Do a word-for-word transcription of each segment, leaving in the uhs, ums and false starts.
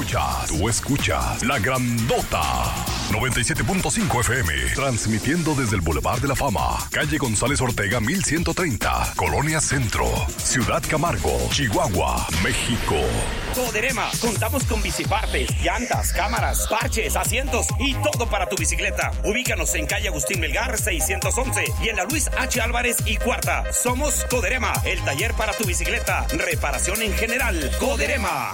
escuchas, tú escuchas La Grandota. noventa y siete punto cinco F M, transmitiendo desde el Boulevard de la Fama, calle González Ortega mil ciento treinta, Colonia Centro, Ciudad Camargo, Chihuahua, México. Coderema, contamos con bicipartes, llantas, cámaras, parches, asientos y todo para tu bicicleta. Ubícanos en calle Agustín Melgar seiscientos once y en la Luis H. Álvarez y Cuarta. Somos Coderema, el taller para tu bicicleta. Reparación en general. Coderema.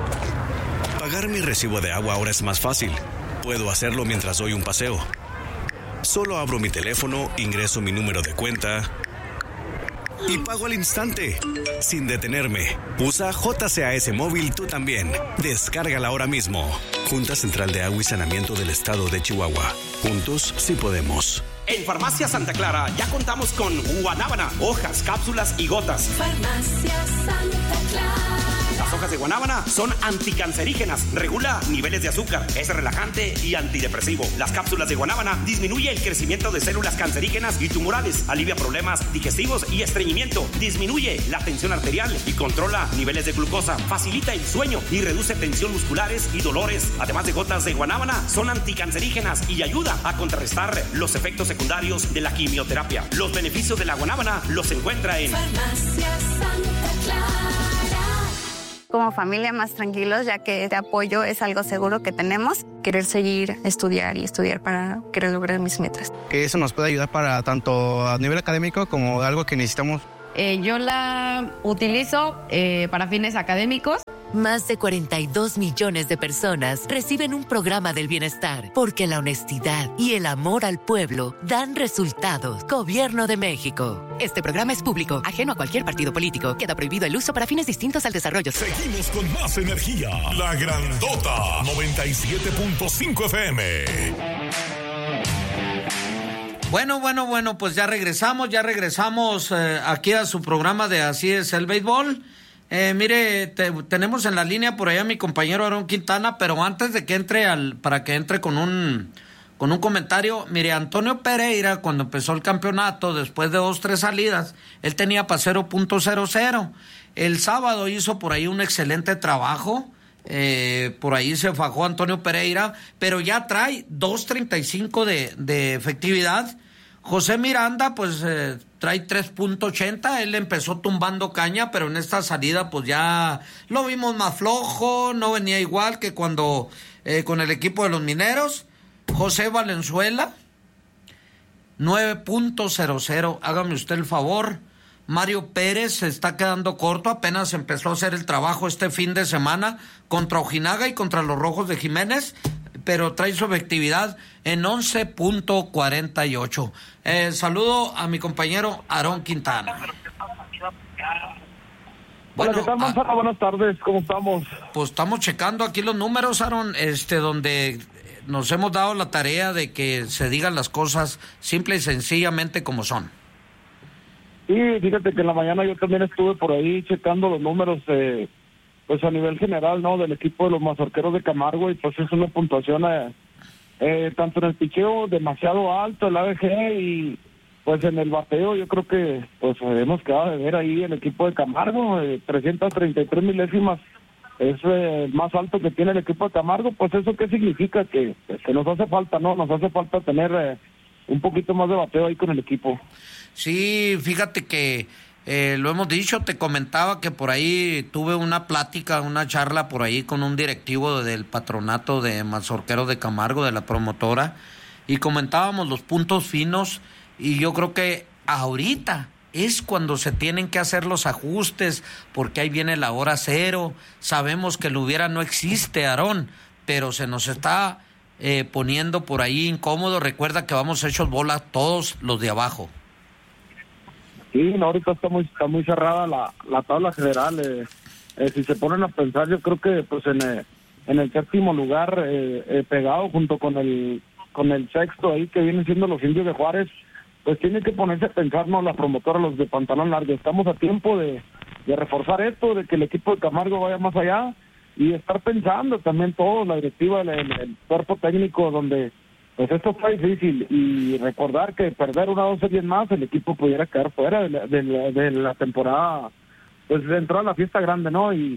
Pagar mi recibo de agua ahora es más fácil. Puedo hacerlo mientras doy un paseo. Solo abro mi teléfono, ingreso mi número de cuenta y pago al instante, sin detenerme. Usa J C A S Móvil tú también. Descárgala ahora mismo. Junta Central de Agua y Saneamiento del Estado de Chihuahua. Juntos sí podemos. En Farmacia Santa Clara ya contamos con guanábana, hojas, cápsulas y gotas. Farmacia Santa Clara. Las hojas de guanábana son anticancerígenas, regula niveles de azúcar, es relajante y antidepresivo. Las cápsulas de guanábana disminuye el crecimiento de células cancerígenas y tumorales, alivia problemas digestivos y estreñimiento, disminuye la tensión arterial y controla niveles de glucosa, facilita el sueño y reduce tensión musculares y dolores. Además de gotas de guanábana, son anticancerígenas y ayuda a contrarrestar los efectos secundarios de la quimioterapia. Los beneficios de la guanábana los encuentra en Farmacia Santa Clara. Como familia más tranquilos, ya que este apoyo es algo seguro que tenemos. Querer seguir, estudiar y estudiar para querer lograr mis metas. Que eso nos puede ayudar para tanto a nivel académico como algo que necesitamos. Eh, yo la utilizo eh, para fines académicos. Más de cuarenta y dos millones de personas reciben un programa del bienestar porque la honestidad y el amor al pueblo dan resultados. Gobierno de México. Este programa es público, ajeno a cualquier partido político. Queda prohibido el uso para fines distintos al desarrollo. Seguimos con más energía. La Grandota, noventa y siete punto cinco F M. Bueno, bueno, bueno, pues ya regresamos, ya regresamos eh, aquí a su programa de Así es el Béisbol. Eh, mire, te, tenemos en la línea por allá a mi compañero Aarón Quintana, pero antes de que entre al, para que entre con un, con un comentario, mire, Antonio Pereira, cuando empezó el campeonato, después de dos, tres salidas, él tenía para cero punto cero cero. El sábado hizo por ahí un excelente trabajo, eh, por ahí se fajó Antonio Pereira, pero ya trae dos treinta y cinco de, de efectividad. José Miranda, pues eh, trae tres punto ochenta, él empezó tumbando caña, pero en esta salida pues ya lo vimos más flojo, no venía igual que cuando eh, con el equipo de los Mineros. José Valenzuela, nueve punto cero cero, hágame usted el favor. Mario Pérez se está quedando corto, apenas empezó a hacer el trabajo este fin de semana contra Ojinaga y contra los Rojos de Jiménez, pero trae su efectividad en once punto cuarenta y ocho. Eh, saludo a mi compañero Aarón Quintana. Bueno, ¿qué tal, Manzana? A... Buenas tardes, ¿cómo estamos? Pues estamos checando aquí los números, Aarón, este, donde nos hemos dado la tarea de que se digan las cosas simple y sencillamente como son. Sí, fíjate que en la mañana yo también estuve por ahí checando los números, eh, pues a nivel general, ¿no? Del equipo de los Mazorqueros de Camargo, y pues es una puntuación eh, eh, tanto en el picheo demasiado alto, el A B G, y pues en el bateo yo creo que pues hemos quedado de ver ahí el equipo de Camargo, eh, trescientas treinta y tres milésimas es eh, el más alto que tiene el equipo de Camargo. Pues eso qué significa, que, que nos hace falta, ¿no? Nos hace falta tener eh, un poquito más de bateo ahí con el equipo. Sí, fíjate que eh, lo hemos dicho, te comentaba que por ahí tuve una plática, una charla por ahí con un directivo del patronato de Mazorqueros de Camargo, de la promotora, y comentábamos los puntos finos, y yo creo que ahorita es cuando se tienen que hacer los ajustes, porque ahí viene la hora cero. Sabemos que lo hubiera no existe, Aarón, pero se nos está eh, poniendo por ahí incómodo. Recuerda que vamos hechos bola todos los de abajo. Sí, no, ahorita está muy está muy cerrada la, la tabla general. Eh, eh, si se ponen a pensar, yo creo que pues en, eh, en el séptimo lugar, eh, eh, pegado junto con el con el sexto ahí, que vienen siendo los Indios de Juárez, pues tiene que ponerse a pensar, ¿no? La promotora, los de pantalón largo. Estamos a tiempo de, de reforzar esto, de que el equipo de Camargo vaya más allá, y estar pensando también todo, la directiva, el, el, el cuerpo técnico, donde pues esto está difícil, y recordar que perder una o dos series más, el equipo pudiera quedar fuera de la, de la, de la temporada, pues de entrar a la fiesta grande, ¿no? Y,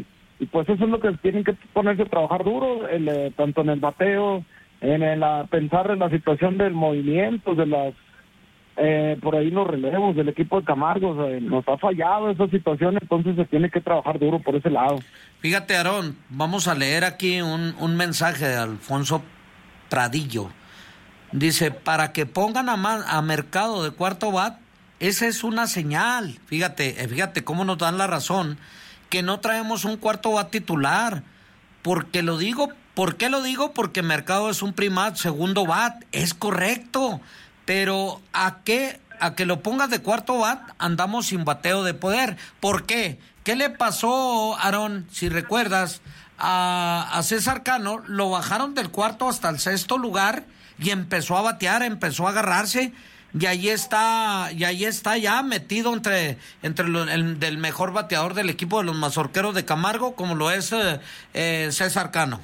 y pues eso es lo que tienen que ponerse a trabajar duro, el, eh, tanto en el bateo, en el a pensar en la situación del movimiento, de las eh, por ahí los relevos del equipo de Camargo. O sea, nos ha fallado esa situación, entonces se tiene que trabajar duro por ese lado. Fíjate, Aarón, vamos a leer aquí un, un mensaje de Alfonso Pradillo. Dice, para que pongan a, man, a Mercado de cuarto bat, esa es una señal. Fíjate, fíjate cómo nos dan la razón, que no traemos un cuarto bat titular. Porque lo digo, ¿por qué lo digo? Porque Mercado es un primat, segundo bat, es correcto. Pero ¿a qué? A que lo pongas de cuarto bat, andamos sin bateo de poder. ¿Por qué? ¿Qué le pasó, Aarón? Si recuerdas, a, a César Cano lo bajaron del cuarto hasta el sexto lugar y empezó a batear, empezó a agarrarse, y ahí está, y ahí está ya metido entre, entre lo, el del mejor bateador del equipo de los Mazorqueros de Camargo, como lo es eh, eh, César Cano.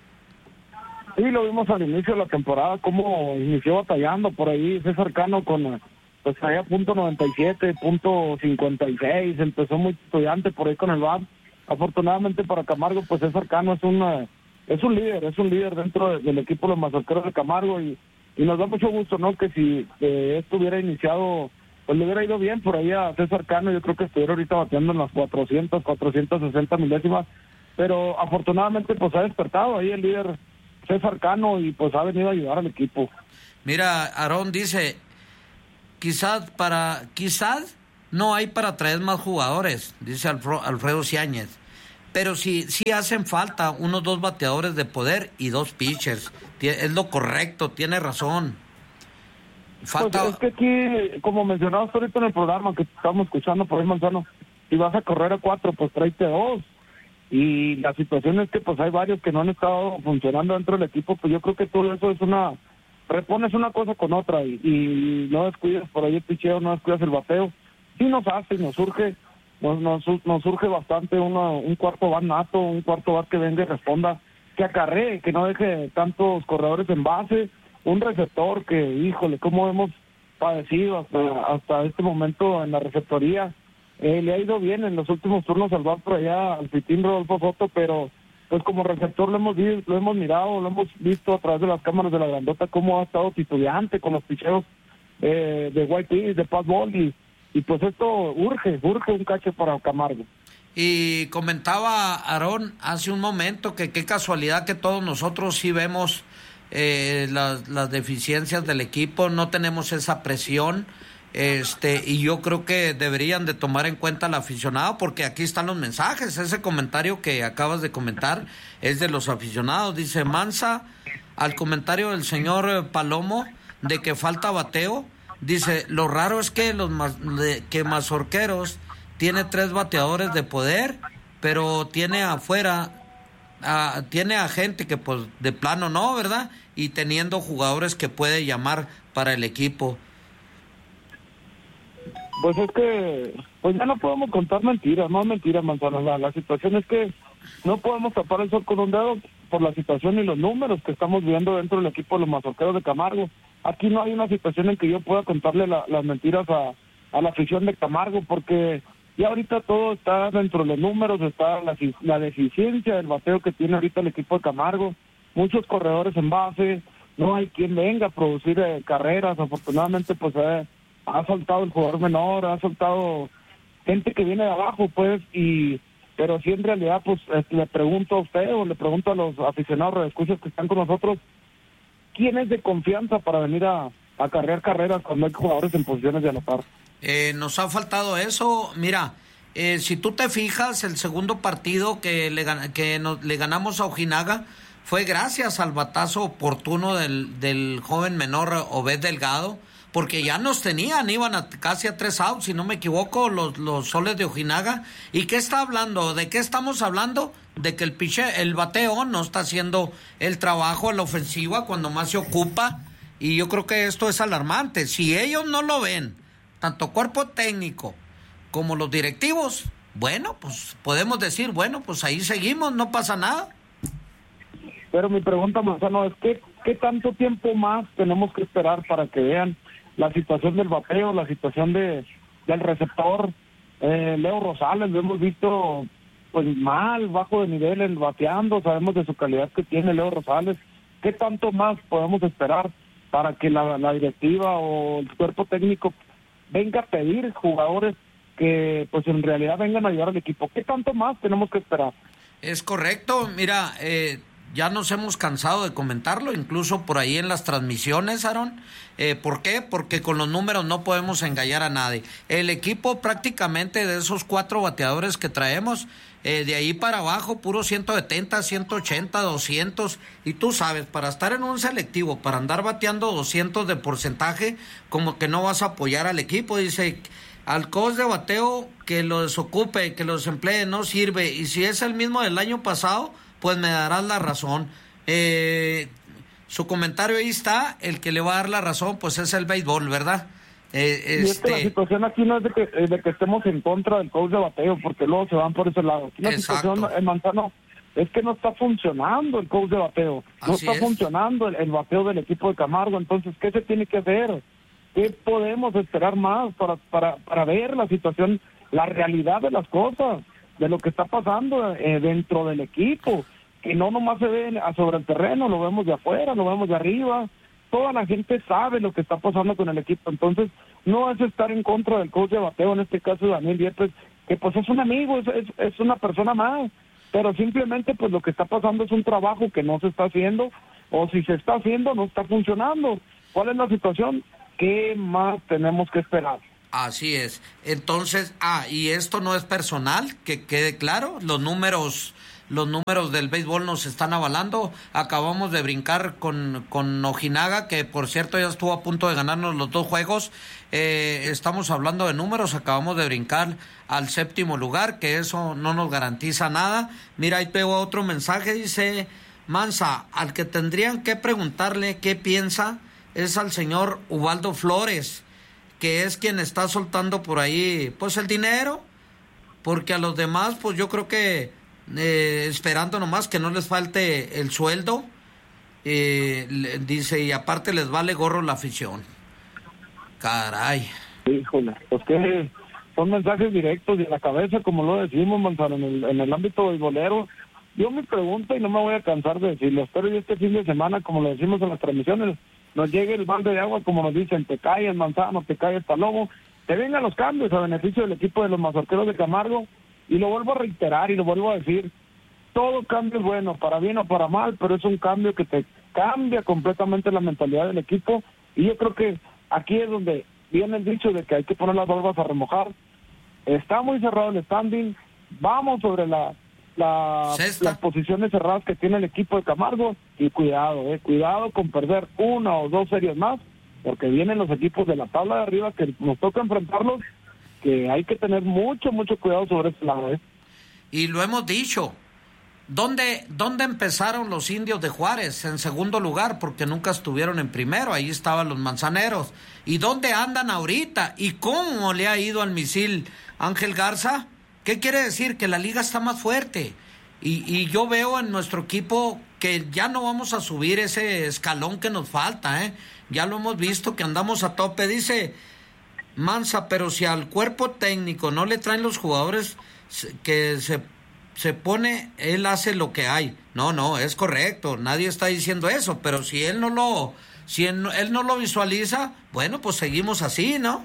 Sí, lo vimos al inicio de la temporada, cómo inició batallando por ahí César Cano con, pues allá punto noventa y siete, punto cincuenta y seis, empezó muy estudiante por ahí con el bat. Afortunadamente para Camargo, pues César Cano es un, es un líder, es un líder dentro de, del equipo de los Mazorqueros de Camargo, y, y nos da mucho gusto, ¿no? Que si eh, esto hubiera iniciado, pues le hubiera ido bien por ahí a César Cano. Yo creo que estuviera ahorita bateando en las cuatrocientas, cuatrocientas sesenta milésimas, pero afortunadamente pues ha despertado ahí el líder César Cano y pues ha venido a ayudar al equipo. Mira, Aarón dice, quizás para, quizás no hay para traer más jugadores, dice Alfredo, Alfredo Ciáñez, pero sí, sí hacen falta unos dos bateadores de poder y dos pitchers. Es lo correcto, tiene razón. Falta... Pues es que aquí, como mencionabas ahorita en el programa que estamos escuchando por ahí, Manzano, si vas a correr a cuatro, pues tráete dos. Y la situación es que pues hay varios que no han estado funcionando dentro del equipo, pues yo creo que todo eso es una, repones una cosa con otra y, y no descuidas por ahí el picheo, no descuidas el bateo. Sí nos hace, nos surge, nos, nos, nos surge bastante una, un cuarto bat nato, un cuarto bat que venga y responda, que acarree, que no deje tantos corredores en base, un receptor que, híjole, cómo hemos padecido hasta, hasta este momento en la receptoría. Eh, le ha ido bien en los últimos turnos al bat por allá al Pitín Rodolfo Soto, pero pues como receptor lo hemos visto, lo hemos mirado, lo hemos visto a través de las cámaras de la grandota cómo ha estado titubeante con los picheos eh, de White Pitch, de Pat Ball, y, y pues esto urge, urge un cache para Camargo. Y comentaba Aarón hace un momento que qué casualidad que todos nosotros sí vemos eh, las, las deficiencias del equipo, no tenemos esa presión. Este, y yo creo que deberían de tomar en cuenta al aficionado, porque aquí están los mensajes. Ese comentario que acabas de comentar es de los aficionados. Dice Mansa, al comentario del señor Palomo de que falta bateo, dice, lo raro es que los que Mazorqueros tiene tres bateadores de poder, pero tiene afuera a, tiene a gente que pues de plano no, ¿verdad? Y teniendo jugadores que puede llamar para el equipo. Pues es que, pues ya no podemos contar mentiras, no es mentira, Manzano. La, la situación es que no podemos tapar el sol con un dedo por la situación y los números que estamos viendo dentro del equipo de los Mazorqueros de Camargo. Aquí no hay una situación en que yo pueda contarle la, las mentiras a, a la afición de Camargo, porque ya ahorita todo está dentro de los números, está la, la deficiencia del bateo que tiene ahorita el equipo de Camargo, muchos corredores en base, no hay quien venga a producir eh, carreras. Afortunadamente pues eh, ha soltado el jugador menor, ha soltado gente que viene de abajo, pues, y pero sí en realidad, pues, le pregunto a usted o le pregunto a los aficionados redescuchas que están con nosotros, ¿quién es de confianza para venir a, a carrear carreras cuando hay jugadores en posiciones de anotar? Eh, nos ha faltado eso. Mira, eh, si tú te fijas, el segundo partido que le, que nos, le ganamos a Ojinaga fue gracias al batazo oportuno del, del joven menor Obed Delgado, porque ya nos tenían, iban a, casi a tres outs, si no me equivoco, los, los Soles de Ojinaga. ¿Y qué está hablando? ¿De qué estamos hablando? De que el piche, el bateo no está haciendo el trabajo a la ofensiva cuando más se ocupa, y yo creo que esto es alarmante. Si ellos no lo ven, tanto cuerpo técnico como los directivos, bueno, pues podemos decir, bueno, pues ahí seguimos, no pasa nada. Pero mi pregunta, Manzano, es que ¿qué tanto tiempo más tenemos que esperar para que vean la situación del bateo, la situación de del receptor? eh, Leo Rosales, lo hemos visto pues mal, bajo de nivel en bateando, sabemos de su calidad que tiene Leo Rosales. ¿Qué tanto más podemos esperar para que la, la directiva o el cuerpo técnico venga a pedir jugadores que pues en realidad vengan a ayudar al equipo? ¿Qué tanto más tenemos que esperar? Es correcto, mira, eh, ya nos hemos cansado de comentarlo, incluso por ahí en las transmisiones, Aarón. Eh, ¿Por qué? Porque con los números no podemos engañar a nadie. El equipo prácticamente de esos cuatro bateadores que traemos, eh, de ahí para abajo, puro ciento setenta, ciento ochenta, doscientos. Y tú sabes, para estar en un selectivo, para andar bateando doscientos de porcentaje, como que no vas a apoyar al equipo. Dice, al coach de bateo que lo desocupe, que lo desemplee, no sirve. Y si es el mismo del año pasado, pues me darás la razón. Eh, su comentario ahí está, el que le va a dar la razón, pues es el béisbol, ¿verdad? Eh, este... Y es que la situación aquí no es de que, de que estemos en contra del coach de bateo, porque luego se van por ese lado. Aquí la Exacto. situación en Manzano es que no está funcionando el coach de bateo, no Así está es. funcionando el, el bateo del equipo de Camargo. Entonces, ¿qué se tiene que hacer? ¿Qué podemos esperar más para, para, para ver la situación, la realidad de las cosas, de lo que está pasando eh, dentro del equipo? Que no nomás se ve sobre el terreno, lo vemos de afuera, lo vemos de arriba. Toda la gente sabe lo que está pasando con el equipo. Entonces, no es estar en contra del coach de bateo, en este caso Daniel Yepes, que pues es un amigo, es, es, es una persona más. Pero simplemente pues lo que está pasando es un trabajo que no se está haciendo, o si se está haciendo, no está funcionando. ¿Cuál es la situación? ¿Qué más tenemos que esperar? Así es. Entonces, ah, y esto no es personal, que quede claro, los números, los números del béisbol nos están avalando. Acabamos de brincar con, con Ojinaga, que por cierto ya estuvo a punto de ganarnos los dos juegos. Eh, estamos hablando de números, acabamos de brincar al séptimo lugar, que eso no nos garantiza nada. Mira, ahí pego otro mensaje, dice Mansa, al que tendrían que preguntarle qué piensa es al señor Ubaldo Flores, que es quien está soltando por ahí pues el dinero, porque a los demás pues yo creo que eh, esperando nomás que no les falte el sueldo, eh, le, dice, y aparte les vale gorro la afición. Caray. Híjole, pues que son mensajes directos de la cabeza, como lo decimos, Manzano, en el, en el ámbito beisbolero. Yo me pregunto, y no me voy a cansar de decirlo, espero yo este fin de semana, como lo decimos en las transmisiones, nos llegue el balde de agua, como nos dicen, te calles Manzano, te calles Palomo, te vengan los cambios a beneficio del equipo de los mazorqueros de Camargo, y lo vuelvo a reiterar y lo vuelvo a decir, todo cambio es bueno, para bien o para mal, pero es un cambio que te cambia completamente la mentalidad del equipo, y yo creo que aquí es donde viene el dicho de que hay que poner las barbas a remojar. Está muy cerrado el standing, vamos sobre la, la las posiciones cerradas que tiene el equipo de Camargo, y cuidado, eh, cuidado con perder una o dos series más, porque vienen los equipos de la tabla de arriba que nos toca enfrentarlos, que hay que tener mucho, mucho cuidado sobre ese lado. Eh. Y lo hemos dicho, ¿dónde, ¿dónde empezaron los Indios de Juárez? En segundo lugar, porque nunca estuvieron en primero, ahí estaban los Manzaneros. ¿Y dónde andan ahorita? ¿Y cómo le ha ido al misil Ángel Garza? ¿Qué quiere decir? Que la liga está más fuerte. Y, y yo veo en nuestro equipo que ya no vamos a subir ese escalón que nos falta, ¿eh? Ya lo hemos visto que andamos a tope, dice Mansa, pero si al cuerpo técnico no le traen los jugadores que se, se pone, él hace lo que hay. No, no, es correcto, nadie está diciendo eso, pero si él no lo, si él, él no lo visualiza, bueno, pues seguimos así, ¿no?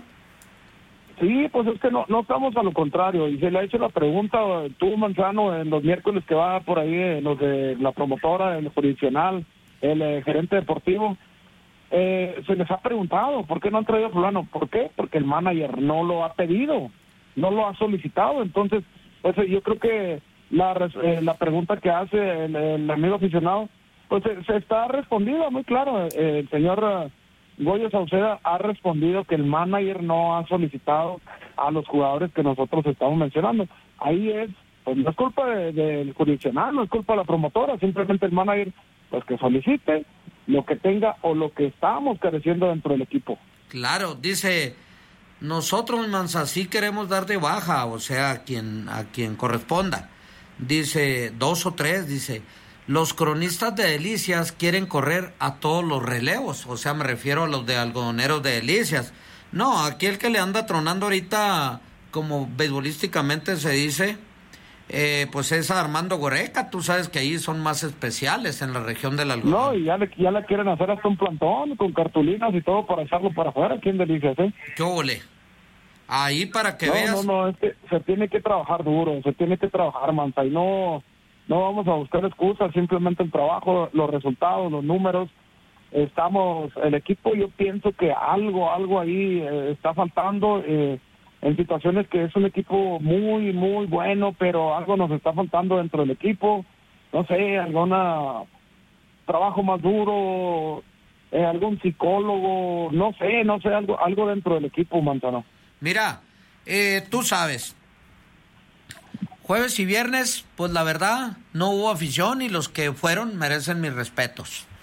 Sí, pues es que no, no estamos a lo contrario, y se le ha hecho la pregunta, tú Manzano, en los miércoles que va por ahí, en los de la promotora, el jurisdiccional, el eh, gerente deportivo, eh, se les ha preguntado, ¿por qué no han traído a fulano? ¿Por qué? Porque el manager no lo ha pedido, no lo ha solicitado. Entonces, pues yo creo que la, eh, la pregunta que hace el, el amigo aficionado, pues se, se está respondido muy claro. Eh, el señor uh, Goyo Sauceda ha respondido que el manager no ha solicitado a los jugadores que nosotros estamos mencionando. Ahí es, pues no es culpa del de, de jurisdiccional, no es culpa de la promotora, simplemente el manager pues que solicite lo que tenga o lo que estamos careciendo dentro del equipo. Claro, dice, nosotros Mansa sí queremos dar de baja, o sea, a quien, a quien corresponda. Dice, dos o tres, dice, los cronistas de Delicias quieren correr a todos los relevos, o sea, me refiero a los de algodoneros de Delicias. No, aquí el que le anda tronando ahorita, como beisbolísticamente se dice, eh, pues es Armando Goreca. Tú sabes que ahí son más especiales en la región del algodón. No, y ya le, ya le quieren hacer hasta un plantón con cartulinas y todo para echarlo para afuera. ¿Quién Delicias, eh? ¿Qué ole? Ahí para que no, veas. No, no, es que se tiene que trabajar duro, se tiene que trabajar, Manta, y no, no vamos a buscar excusas, simplemente el trabajo, los resultados, los números. Estamos, el equipo, yo pienso que algo, algo ahí eh, está faltando eh, en situaciones que es un equipo muy, muy bueno, pero algo nos está faltando dentro del equipo. No sé, alguna trabajo más duro, eh, algún psicólogo, no sé, no sé, algo, algo dentro del equipo, Mantano. Mira, eh, tú sabes, jueves y viernes, pues la verdad, no hubo afición y los que fueron merecen mis respetos.